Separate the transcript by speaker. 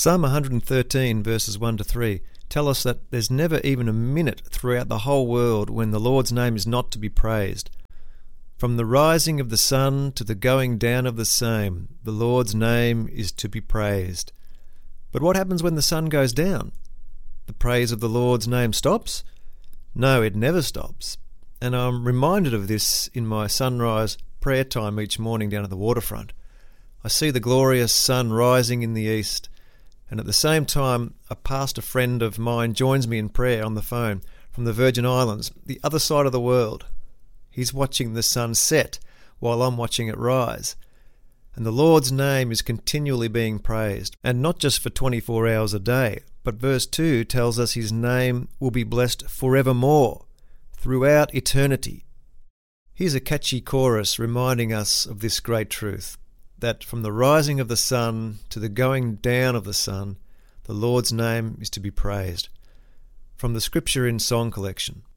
Speaker 1: Psalm 113 verses 1 to 3 tell us that there's never even a minute throughout the whole world when the Lord's name is not to be praised. From the rising of the sun to the going down of the same, the Lord's name is to be praised. But what happens when the sun goes down? The praise of the Lord's name stops? No, it never stops. And I'm reminded of this in my sunrise prayer time each morning down at the waterfront. I see the glorious sun rising in the east, and at the same time a pastor friend of mine joins me in prayer on the phone from the Virgin Islands, the other side of the world. He's watching the sun set while I'm watching it rise. And the Lord's name is continually being praised, and not just for 24 hours a day, but verse 2 tells us his name will be blessed forevermore, throughout eternity. Here's a catchy chorus reminding us of this great truth, that from the rising of the sun to the going down of the sun, the Lord's name is to be praised. From the Scripture in Song Collection.